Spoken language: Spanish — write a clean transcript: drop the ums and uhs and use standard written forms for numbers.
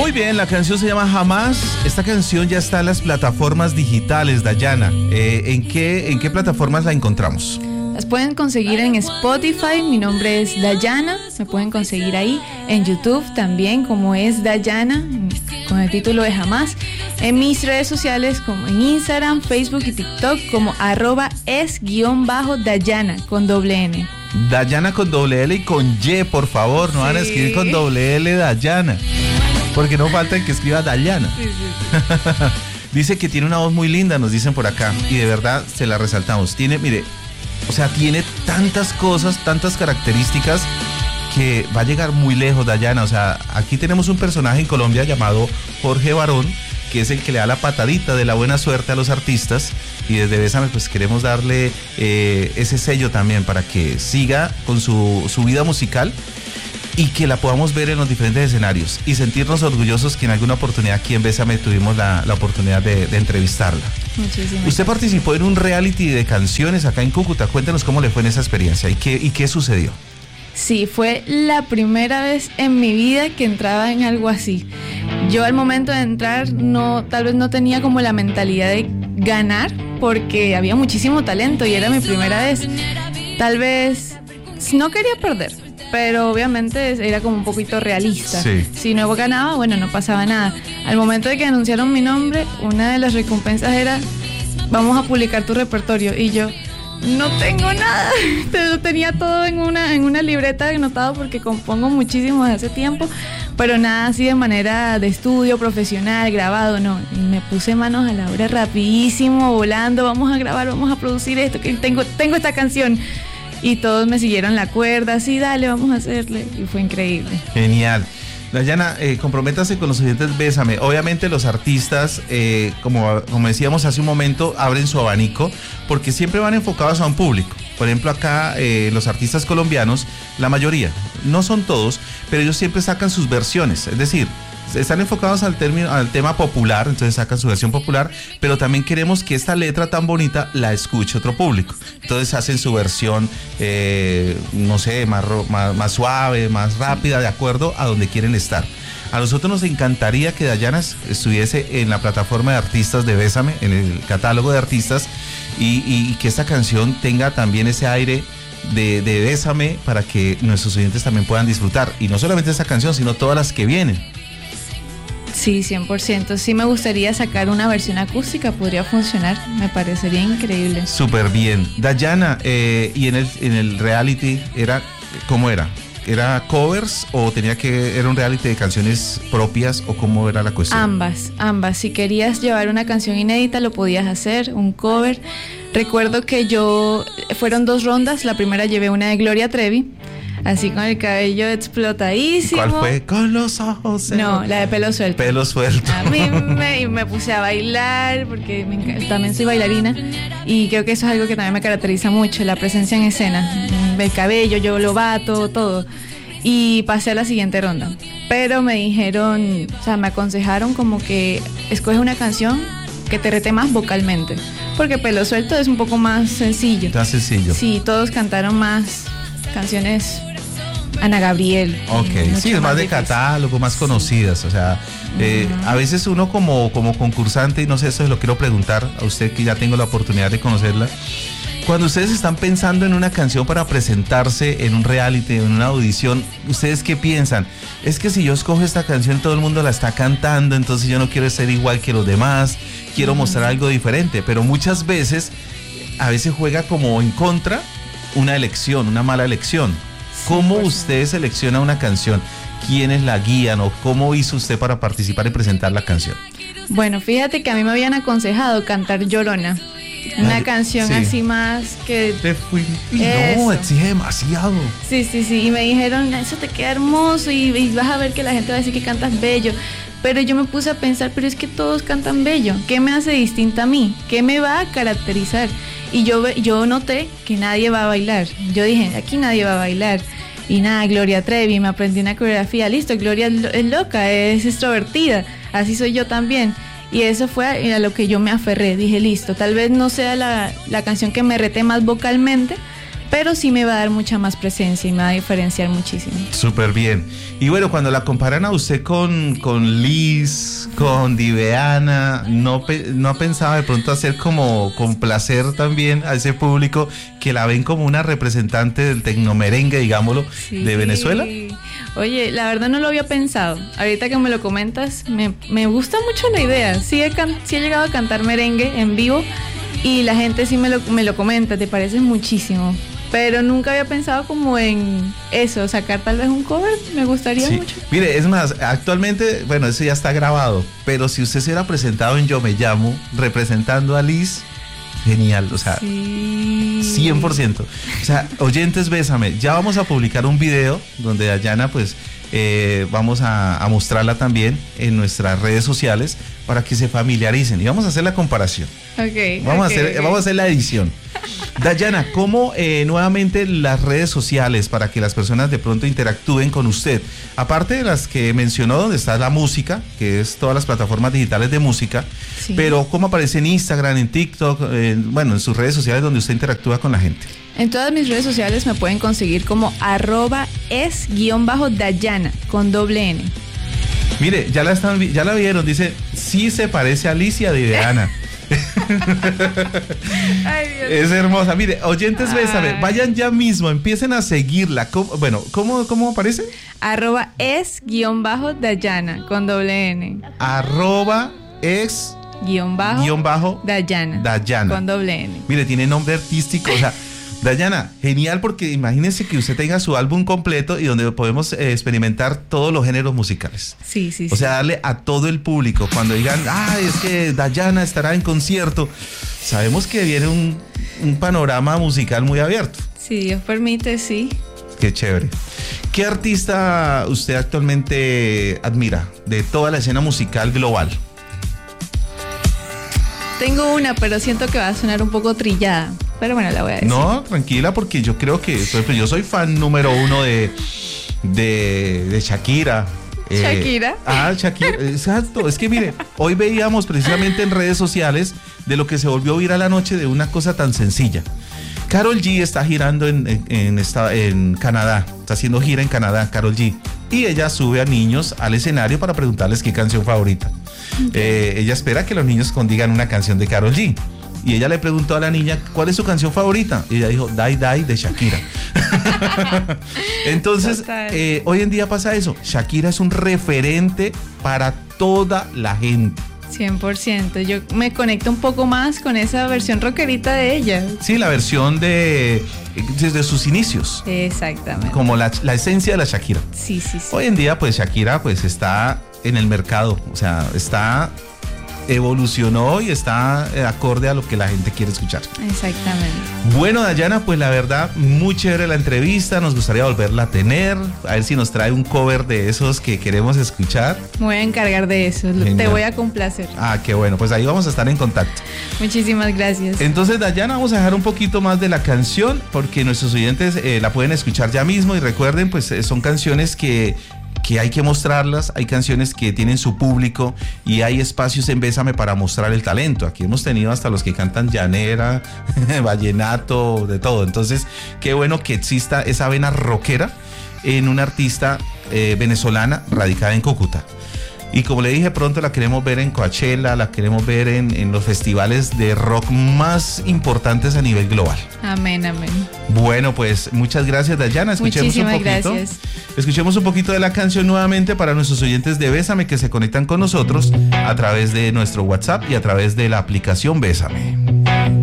Muy bien, la canción se llama Jamás. Esta canción ya está en las plataformas digitales, Dayana. ¿En qué plataformas la encontramos? Las pueden conseguir en Spotify, mi nombre es Dayana, me pueden conseguir ahí, en YouTube también como es Dayana, con el título de Jamás, en mis redes sociales como en Instagram, Facebook y TikTok como @es_Dayana con doble N. Dayana con doble L y con Y, por favor, no van a escribir con doble L Dayana, porque no falta que escriba Dayana. Sí. Dice que tiene una voz muy linda, nos dicen por acá, y de verdad se la resaltamos. Tiene tantas cosas, tantas características que va a llegar muy lejos, Dayana. O sea, aquí tenemos un personaje en Colombia llamado Jorge Barón, que es el que le da la patadita de la buena suerte a los artistas, y desde Bésame pues queremos darle ese sello también para que siga con su vida musical y que la podamos ver en los diferentes escenarios y sentirnos orgullosos que en alguna oportunidad aquí en Bésame tuvimos la oportunidad de entrevistarla. Muchísimas Usted participó en un reality de canciones acá en Cúcuta. Cuéntenos cómo le fue en esa experiencia y qué sucedió. Sí, fue la primera vez en mi vida que entraba en algo así. Yo al momento de entrar tal vez no tenía como la mentalidad de ganar porque había muchísimo talento y era mi primera vez. Tal vez no quería perder, pero obviamente era como un poquito realista. Sí. Si no ganaba, bueno, no pasaba nada. Al momento de que anunciaron mi nombre, una de las recompensas era: vamos a publicar tu repertorio. Y yo, no tengo nada. Lo tenía todo en una libreta anotado porque compongo muchísimo desde hace tiempo, pero nada así de manera de estudio profesional, grabado, no. Y me puse manos a la obra rapidísimo, volando, vamos a grabar, vamos a producir esto, que tengo esta canción. Y todos me siguieron la cuerda, sí, dale, vamos a hacerle. Y fue increíble. Genial. Dayana, comprométase con los oyentes Bésame. Obviamente los artistas, como decíamos hace un momento, abren su abanico porque siempre van enfocados a un público. Por ejemplo, acá los artistas colombianos, la mayoría, no son todos, pero ellos siempre sacan sus versiones. Es decir, están enfocados al tema popular, entonces sacan su versión popular, pero también queremos que esta letra tan bonita la escuche otro público. Entonces hacen su versión, no sé, más suave, más rápida, de acuerdo a donde quieren estar. A nosotros nos encantaría que Dayana estuviese en la plataforma de artistas de Bésame, en el catálogo de artistas, y que esta canción tenga también ese aire de Bésame para que nuestros oyentes también puedan disfrutar. Y no solamente esta canción, sino todas las que vienen. Sí, 100%. Sí me gustaría sacar una versión acústica, podría funcionar, me parecería increíble. Súper bien. Dayana, y en el reality, ¿cómo era? ¿Era covers o era un reality de canciones propias o cómo era la cuestión? Ambas. Si querías llevar una canción inédita lo podías hacer, un cover. Recuerdo que fueron 2 rondas, la primera llevé una de Gloria Trevi, así con el cabello explotadísimo. ¿Cuál fue? Con los ojos. No, la de pelo suelto. Pelo suelto. A mí me puse a bailar porque también soy bailarina y creo que eso es algo que también me caracteriza mucho, la presencia en escena. El cabello, yo lo bato, todo. Y pasé a la siguiente ronda. Pero me dijeron, me aconsejaron como que escoge una canción que te rete más vocalmente. Porque Pelo Suelto es un poco más sencillo. Más sencillo. Sí, todos cantaron más canciones Ana Gabriel. Ok, sí, es más de catálogo, más conocidas. O sea, a veces uno como concursante, y no sé, eso se lo quiero preguntar a usted que ya tengo la oportunidad de conocerla. Cuando ustedes están pensando en una canción para presentarse en un reality, en una audición, ¿ustedes qué piensan? Es que si yo escojo esta canción, todo el mundo la está cantando, entonces yo no quiero ser igual que los demás, quiero mostrar algo diferente, pero muchas veces, a veces juega como en contra una elección, una mala elección. ¿Cómo usted selecciona una canción? ¿Quiénes la guían o cómo hizo usted para participar y presentar la canción? Bueno, fíjate que a mí me habían aconsejado cantar Llorona. Una canción así más que... No, exige demasiado. Sí, y me dijeron, eso te queda hermoso y vas a ver que la gente va a decir que cantas bello. Pero yo me puse a pensar, pero es que todos cantan bello. ¿Qué me hace distinta a mí? ¿Qué me va a caracterizar? Y yo noté que nadie va a bailar. Yo dije, aquí nadie va a bailar. Y nada, Gloria Trevi, me aprendí una coreografía. Listo, Gloria es loca, es extrovertida. Así soy yo también. Y eso fue a lo que yo me aferré. Dije, listo, tal vez no sea la canción que me rete más vocalmente, pero sí me va a dar mucha más presencia y me va a diferenciar muchísimo. Súper bien. Y bueno, cuando la comparan a usted con Liz, con Diveana, ¿no pensaba de pronto hacer como complacer también a ese público que la ven como una representante del tecnomerengue, digámoslo, de Venezuela? Oye, la verdad no lo había pensado. Ahorita que me lo comentas, me gusta mucho la idea. Sí he llegado a cantar merengue en vivo y la gente sí me lo comenta, te pareces muchísimo. Pero nunca había pensado como en eso, sacar tal vez un cover, me gustaría mucho. Mire, es más, actualmente, bueno, eso ya está grabado, pero si usted se hubiera presentado en Yo Me Llamo, representando a Liz, genial, o sea, 100%. O sea, oyentes, bésame, ya vamos a publicar un video donde Dayana, pues, vamos a mostrarla también en nuestras redes sociales para que se familiaricen y vamos a hacer la comparación. Vamos a hacer la edición. Dayana, ¿cómo nuevamente las redes sociales para que las personas de pronto interactúen con usted? Aparte de las que mencionó, donde está la música, que es todas las plataformas digitales de música, pero ¿cómo aparece en Instagram, en TikTok, en sus redes sociales donde usted interactúa con la gente? En todas mis redes sociales me pueden conseguir como @es_Dayana con doble N. Mire, ya la vieron, dice, sí se parece a Alicia de Diveana. Ay, Dios. Es hermosa. Mire, oyentes, bésame, vayan ya mismo, empiecen a seguirla. ¿Cómo aparece? @es_Dayana con doble N. @es_Dayana con doble N. Mire, tiene nombre artístico, o sea, Dayana, genial, porque imagínese que usted tenga su álbum completo y donde podemos experimentar todos los géneros musicales. Sí. O sea, darle a todo el público. Cuando digan, es que Dayana estará en concierto, sabemos que viene un panorama musical muy abierto. Si Dios permite, sí. Qué chévere. ¿Qué artista usted actualmente admira de toda la escena musical global? Tengo una, pero siento que va a sonar un poco trillada. Pero bueno, la voy a decir. No, tranquila, porque yo creo que yo soy fan número uno de Shakira. Shakira. Shakira, exacto. Es que mire, hoy veíamos precisamente en redes sociales de lo que se volvió viral anoche de una cosa tan sencilla. Karol G está girando en Canadá, está haciendo gira en Canadá, Karol G. Y ella sube a niños al escenario para preguntarles qué canción favorita. Ella espera que los niños digan una canción de Karol G. Y ella le preguntó a la niña, ¿cuál es su canción favorita? Y ella dijo, Die Die de Shakira. Entonces, hoy en día pasa eso. Shakira es un referente para toda la gente. 100%. Yo me conecto un poco más con esa versión rockerita de ella. Sí, la versión desde sus inicios. Exactamente. Como la esencia de la Shakira. Sí. Hoy en día, pues Shakira pues está en el mercado. O sea, evolucionó y está acorde a lo que la gente quiere escuchar. Exactamente. Bueno, Dayana, pues la verdad, muy chévere la entrevista, nos gustaría volverla a tener, a ver si nos trae un cover de esos que queremos escuchar. Me voy a encargar de eso, genial. Te voy a complacer. Qué bueno, pues ahí vamos a estar en contacto. Muchísimas gracias. Entonces, Dayana, vamos a dejar un poquito más de la canción, porque nuestros oyentes la pueden escuchar ya mismo, y recuerden, pues son canciones que hay que mostrarlas, hay canciones que tienen su público y hay espacios en Bésame para mostrar el talento. Aquí hemos tenido hasta los que cantan llanera, vallenato, de todo. Entonces, qué bueno que exista esa vena rockera en una artista venezolana radicada en Cúcuta. Y como le dije, pronto la queremos ver en Coachella, la queremos ver en los festivales de rock más importantes a nivel global. Amén. Bueno, pues muchas gracias, Dayana. Muchísimas gracias. Escuchemos un poquito de la canción nuevamente para nuestros oyentes de Bésame que se conectan con nosotros a través de nuestro WhatsApp y a través de la aplicación Bésame.